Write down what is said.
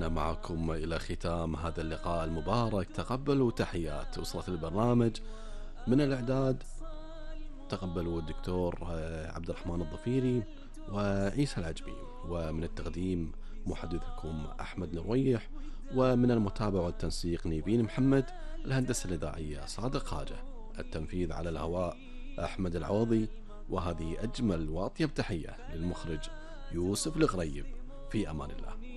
وصلنا معكم إلى ختام هذا اللقاء المبارك. تقبلوا تحيات أسرة البرنامج. من الإعداد تقبلوا الدكتور عبد الرحمن الضفيري وعيسى العجبي، ومن التقديم محدثكم أحمد نرويح، ومن المتابعة والتنسيق نيفين محمد، الهندسة الإذاعية صادق خاجة، التنفيذ على الهواء أحمد العوضي. وهذه أجمل وأطيب تحية للمخرج يوسف الغريب. في أمان الله.